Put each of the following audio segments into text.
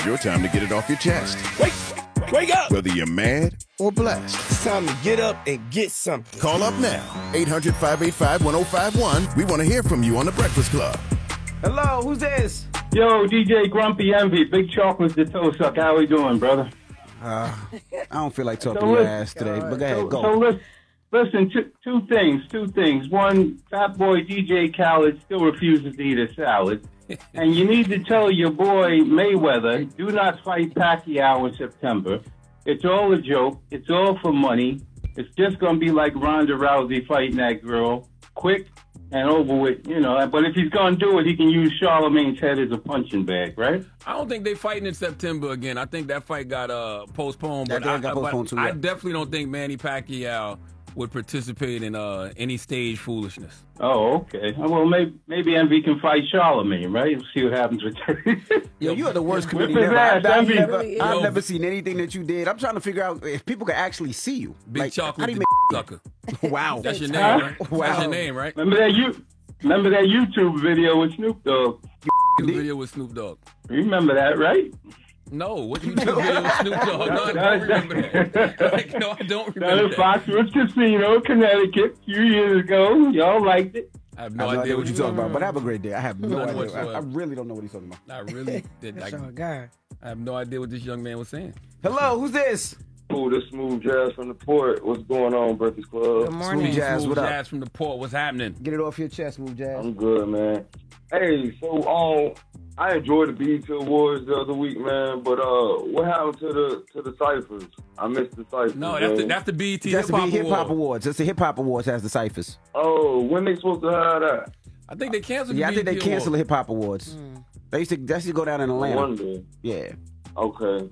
is your time to get it off your chest. Wake up! Whether you're mad or blessed. It's time to get up and get something. Call up now. 800-585-1051. We want to hear from you on The Breakfast Club. Hello, who's this? Yo, DJ Grumpy Envy, Big Chocolate the Toe Suck. How we doing, brother? I don't feel like talking to your ass today, but go ahead, go. So listen, two things. One, Fat Boy DJ Khaled still refuses to eat a salad. And you need to tell your boy Mayweather, do not fight Pacquiao in September. It's all a joke. It's all for money. It's just going to be like Ronda Rousey fighting that girl. Quick and over with, But if he's going to do it, he can use Charlemagne's head as a punching bag, right? I don't think they fighting in September again. I think that fight got postponed. That got postponed too, I definitely don't think Manny Pacquiao would participate in any stage foolishness. Oh, okay. Well, maybe Envy can fight Charlemagne, right? We'll see what happens with her. Yo, you are the worst comedian ever. I've never seen anything that you did. I'm trying to figure out if people can actually see you. Big Chocolate sucker. Wow. That's your name, right? Wow. That's your name, right? Remember that YouTube video with Snoop Dogg? Video with Snoop Dogg. You remember that, right? No, what YouTube video with Snoop Dogg? No, I don't remember that. No, I don't remember that. Foxwoods Casino, Connecticut, a few years ago. Y'all liked it. I have no idea what you're talking about, but have a great day. I have no idea. I really don't know what he's talking about. I really did. I have no idea what this young man was saying. Hello, who's this? Oh, this Smooth Jazz from the Port. What's going on, Breakfast Club? Good morning. Smooth Jazz, what up? Jazz from the Port. What's happening? Get it off your chest, Smooth Jazz. I'm good, man. Hey, so I enjoyed the BET Awards the other week, man. But what happened to the ciphers? I missed the ciphers. No, that's the BET Hip Hop Awards. That's the Hip Hop Awards has the ciphers. Oh, when they supposed to have that? I think they canceled. Yeah, I think they canceled the Hip Hop Awards. They used to go down in Atlanta. I wonder. Yeah. Okay.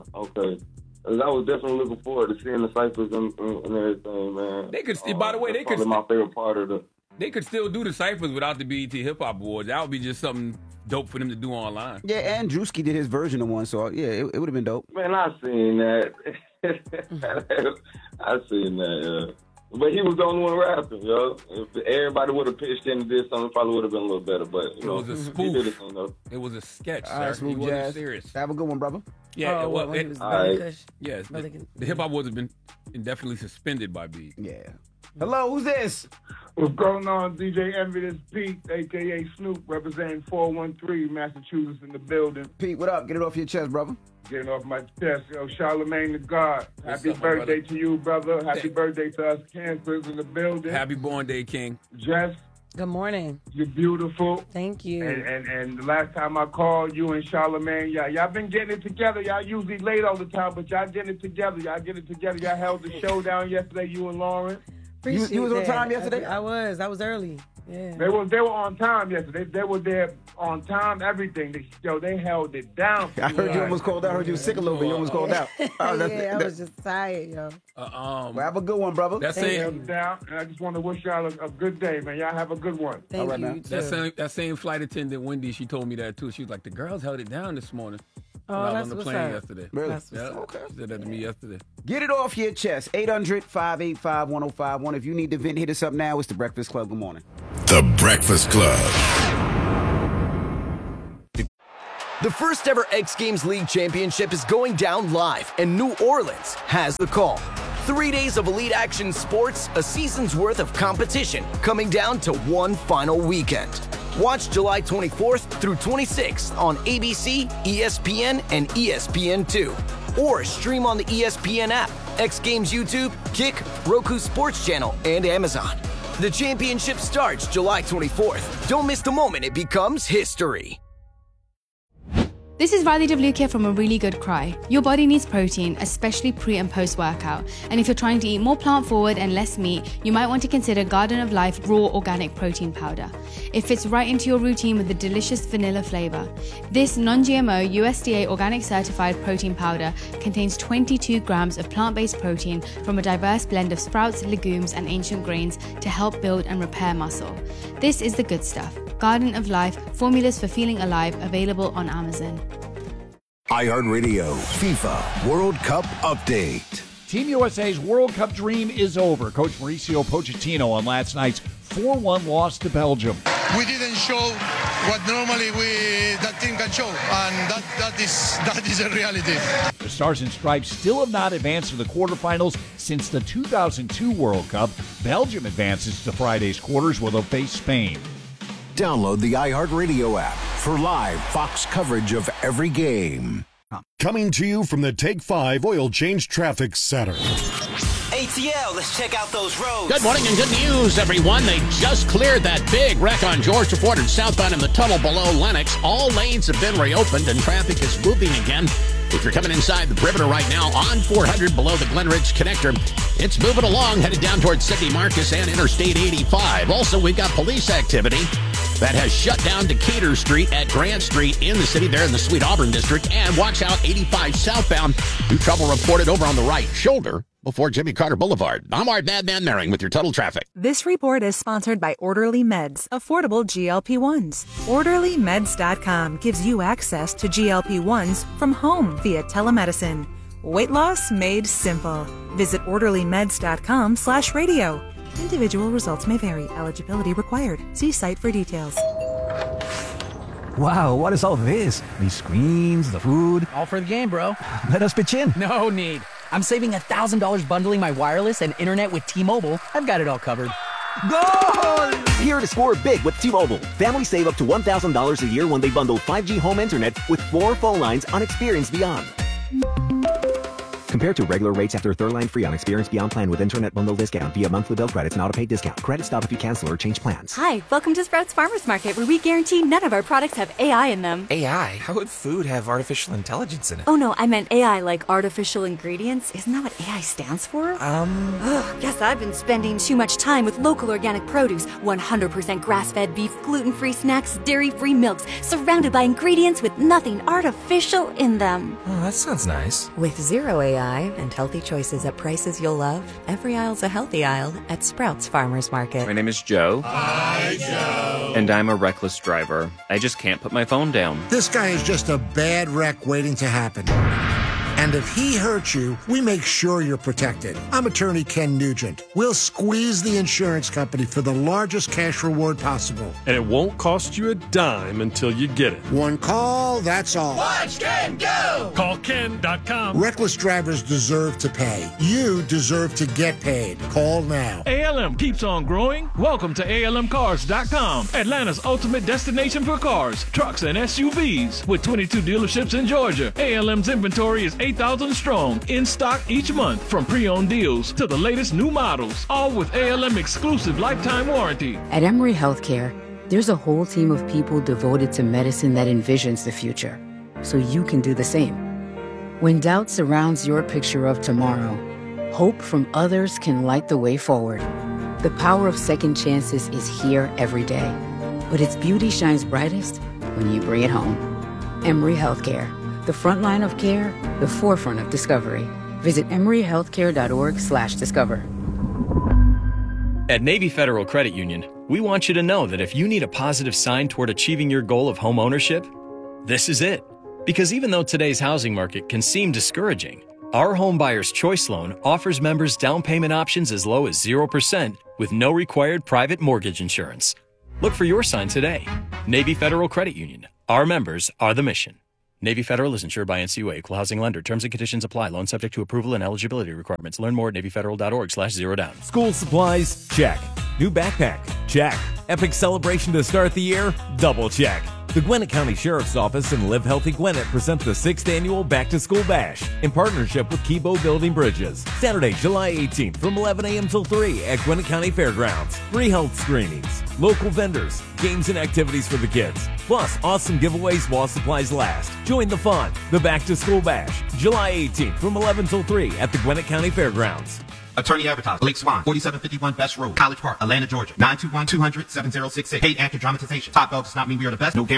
I was definitely looking forward to seeing the ciphers and everything, man. They could. By the way, they could. My favorite part of the. They could still do the ciphers without the BET Hip Hop Awards. That would be just something dope for them to do online. Yeah, and Drewski did his version of one, so yeah, it would have been dope. Man, I seen that. I seen that. But he was the only one rapping, yo. If everybody would have pitched in and did something, it probably would have been a little better. But it was a spoof. It was a sketch. All right, Smooth Jazz. Serious. Have a good one, brother. Yeah, yes. The Hip Hop Awards have been indefinitely suspended by BET. Yeah. Hello, who's this? What's going on, DJ Envy? This is Pete, a.k.a. Snoop, representing 413 Massachusetts in the building. Pete, what up? Get it off your chest, brother. Getting off my chest. Yo, Charlemagne the God. Happy birthday to you, brother. Happy birthday to us cancers in the building. Happy born day, King. Jess. Good morning. You're beautiful. Thank you. And the last time I called you and Charlemagne, y'all been getting it together. Y'all usually late all the time, but y'all getting it together. Y'all held the show down yesterday, you and Lauren. You was on time yesterday? I was early. Yeah. They were on time yesterday. They were there on time, everything. They held it down. I heard you almost called out. I heard you was sick a little bit. You almost called out. I was just tired, yo. Well, have a good one, brother. That's it. Down, and I just want to wish y'all a good day, man. Y'all have a good one. Thank you. You too. That same flight attendant, Wendy, she told me that too. She was like, the girls held it down this morning. Oh, I was that's on the what's plane up. yesterday. Really? That's what's up. Okay. She said that to me yesterday. Get it off your chest. 800-585-1051. If you need to vent, hit us up now. It's The Breakfast Club. Good morning. The Breakfast Club. The first ever X Games League Championship is going down live, and New Orleans has the call. 3 days of elite action sports, a season's worth of competition, coming down to one final weekend. Watch July 24th through 26th on ABC, ESPN, and ESPN2. Or stream on the ESPN app, X Games YouTube, Kick, Roku Sports Channel, and Amazon. The championship starts July 24th. Don't miss the moment it becomes history. This is Riley DeVlukia from A Really Good Cry. Your body needs protein, especially pre and post workout. And if you're trying to eat more plant forward and less meat, you might want to consider Garden of Life Raw Organic Protein Powder. It fits right into your routine with a delicious vanilla flavor. This non-GMO USDA organic certified protein powder contains 22 grams of plant-based protein from a diverse blend of sprouts, legumes, and ancient grains to help build and repair muscle. This is the good stuff. Garden of Life, formulas for feeling alive, available on Amazon. iHeartRadio FIFA World Cup Update. Team USA's World Cup dream is over. Coach Mauricio Pochettino on last night's 4-1 loss to Belgium. We didn't show what normally that team can show, and that is a reality. The Stars and Stripes still have not advanced to the quarterfinals since the 2002 World Cup. Belgium advances to Friday's quarters where they'll face Spain. Download the iHeartRadio app for live Fox coverage of every game. Coming to you from the Take 5 Oil Change Traffic Center. ATL, let's check out those roads. Good morning and good news, everyone. They just cleared that big wreck on Georgia 400 southbound in the tunnel below Lenox. All lanes have been reopened and traffic is moving again. If you're coming inside the perimeter right now on 400 below the Glen Ridge connector, it's moving along, headed down towards Sidney Marcus and Interstate 85. Also, we've got police activity that has shut down Decatur Street at Grant Street in the city there in the Sweet Auburn district. And watch out, 85 southbound. New trouble reported over on the right shoulder before Jimmy Carter Boulevard. I'm Art Madman Merring with your total traffic. This report is sponsored by Orderly Meds, affordable GLP-1s. OrderlyMeds.com gives you access to GLP-1s from home via telemedicine. Weight loss made simple. Visit OrderlyMeds.com/radio. Individual results may vary. Eligibility required. See site for details. Wow, what is all this? These screens, the food. All for the game, bro. Let us pitch in. No need. I'm saving $1,000 bundling my wireless and internet with T-Mobile. I've got it all covered. Goal! Here to score big with T-Mobile. Families save up to $1,000 a year when they bundle 5G home internet with 4 phone lines on Experience Beyond. Compared to regular rates after third line free on Experience Beyond plan with internet bundle discount via monthly bill credits and auto-pay discount. Credit stop if you cancel or change plans. Hi, welcome to Sprouts Farmers Market, where we guarantee none of our products have AI in them. AI? How would food have artificial intelligence in it? Oh no, I meant AI like artificial ingredients. Isn't that what AI stands for? Guess I've been spending too much time with local organic produce, 100% grass-fed beef, gluten-free snacks, dairy-free milks, surrounded by ingredients with nothing artificial in them. Oh, that sounds nice. With zero AI and healthy choices at prices you'll love, every aisle's a healthy aisle at Sprouts Farmers Market. My name is Joe. Hi, Joe. And I'm a reckless driver. I just can't put my phone down. This guy is just a bad wreck waiting to happen. And if he hurts you, we make sure you're protected. I'm attorney Ken Nugent. We'll squeeze the insurance company for the largest cash reward possible. And it won't cost you a dime until you get it. One call, that's all. Watch Ken go! Call Ken.com. Reckless drivers deserve to pay. You deserve to get paid. Call now. ALM keeps on growing. Welcome to ALMcars.com, Atlanta's ultimate destination for cars, trucks, and SUVs. With 22 dealerships in Georgia, ALM's inventory is 8,000 strong, in stock each month, from pre-owned deals to the latest new models, all with ALM exclusive lifetime warranty. At Emory Healthcare, there's a whole team of people devoted to medicine that envisions the future, so you can do the same. When doubt surrounds your picture of tomorrow, hope from others can light the way forward. The power of second chances is here every day, but its beauty shines brightest when you bring it home. Emory Healthcare. The front line of care, the forefront of discovery. Visit emoryhealthcare.org/discover. At Navy Federal Credit Union, we want you to know that if you need a positive sign toward achieving your goal of home ownership, this is it. Because even though today's housing market can seem discouraging, our Home Buyer's Choice Loan offers members down payment options as low as 0% with no required private mortgage insurance. Look for your sign today. Navy Federal Credit Union. Our members are the mission. Navy Federal is insured by NCUA, equal housing lender. Terms and conditions apply. Loan subject to approval and eligibility requirements. Learn more at NavyFederal.org/zerodown. School supplies? Check. New backpack? Check. Epic celebration to start the year? Double check. The Gwinnett County Sheriff's Office and Live Healthy Gwinnett present the 6th Annual Back to School Bash in partnership with Kibo Building Bridges. Saturday, July 18th from 11 a.m. till 3 at Gwinnett County Fairgrounds. Free health screenings, local vendors, games and activities for the kids. Plus, awesome giveaways while supplies last. Join the fun. The Back to School Bash, July 18th from 11 till 3 at the Gwinnett County Fairgrounds. Attorney advertiser, Blake Swan, 4751 Best Road, College Park, Atlanta, Georgia, 921-200-7066. Paid actor dramatization. Top dog does not mean we are the best. No guarantee.